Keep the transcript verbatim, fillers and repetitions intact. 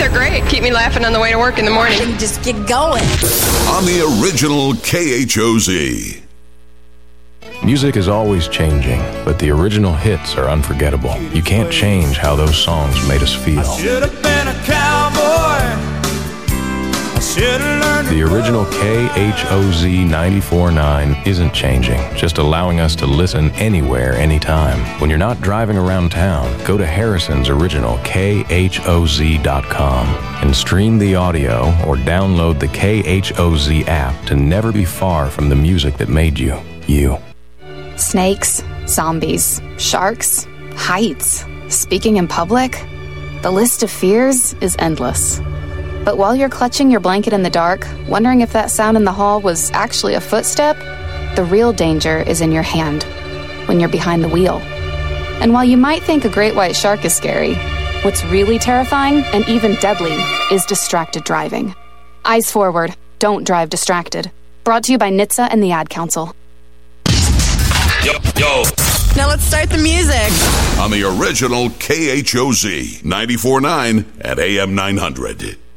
they're great. Keep me laughing on the way to work in the morning. Then just get going. On the original K H O Z. Music is always changing, but the original hits are unforgettable. You can't change how those songs made us feel. I should have been a cowboy. I should have learned. The original K H O Z ninety-four point nine isn't changing, just allowing us to listen anywhere, anytime. When you're not driving around town, go to Harrison's original K H O Z dot com and stream the audio or download the K H O Z app to never be far from the music that made you, you. Snakes, zombies, sharks, heights, speaking in public. The list of fears is endless. But while you're clutching your blanket in the dark, wondering if that sound in the hall was actually a footstep, the real danger is in your hand, when you're behind the wheel. And while you might think a great white shark is scary, what's really terrifying and even deadly is distracted driving. Eyes forward, don't drive distracted. Brought to you by N H T S A and the Ad Council. Yo, yo. Now let's start the music. On the original K H O Z ninety-four point nine at A M nine hundred.